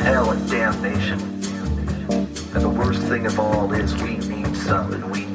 hell and damnation. And the worst thing of all is we need something, we